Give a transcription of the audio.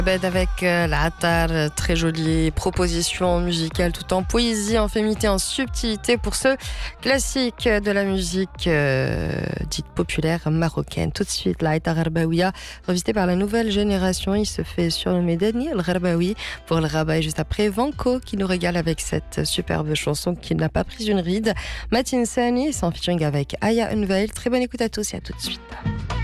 Avec l'Attar, très jolie proposition musicale tout en poésie, en féminité, en subtilité pour ce classique de la musique dite populaire marocaine. Tout de suite, l'Attar Gharbaoui, revisité par la nouvelle génération, il se fait surnommer Daniel Gharbaoui pour le rabat. Et juste après, Vanko qui nous régale avec cette superbe chanson qui n'a pas pris une ride. Matin Sani, c'est en featuring avec Aya Unveil. Très bonne écoute à tous et à tout de suite.